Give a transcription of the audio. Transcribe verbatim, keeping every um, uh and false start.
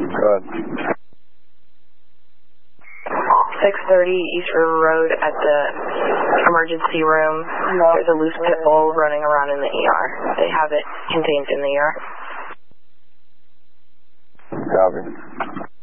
Good. six thirty East River Road at the emergency room. No. There's a loose pit bull running around in the E R. They have it contained in the E R. Copy.